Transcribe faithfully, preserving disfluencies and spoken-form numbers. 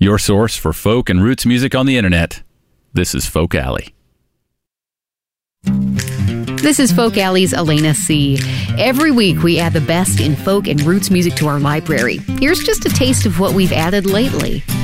your source for folk and roots music on the internet. This is Folk Alley. This is Folk Alley's Elena C. Every week we add the best in folk and roots music to our library. Here's just a taste of what we've added lately.